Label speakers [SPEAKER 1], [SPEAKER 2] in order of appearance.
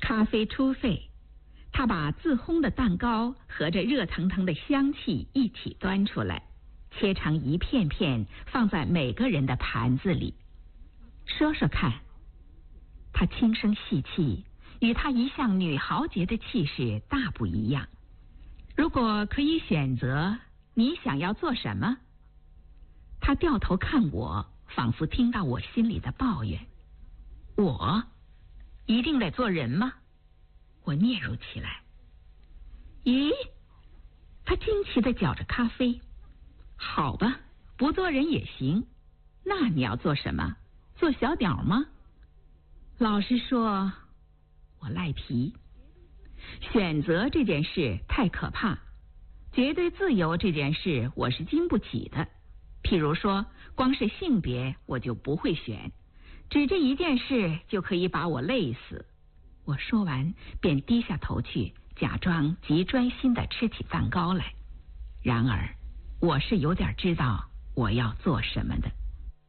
[SPEAKER 1] 咖啡初沸，他把自烘的蛋糕和着热腾腾的香气一起端出来，切成一片片，放在每个人的盘子里。说说看。他轻声细气，与他一向女豪杰的气势大不一样。如果可以选择，你想要做什么？他掉头看我，仿佛听到我心里的抱怨。我一定得做人吗？我嗫嚅起来。咦？他惊奇地搅着咖啡。好吧，不做人也行。那你要做什么？做小鸟吗？老实说，我赖皮。选择这件事太可怕，绝对自由这件事我是经不起的。譬如说，光是性别我就不会选，只这一件事就可以把我累死。我说完便低下头去，假装极专心地吃起蛋糕来。然而我是有点知道我要做什么的。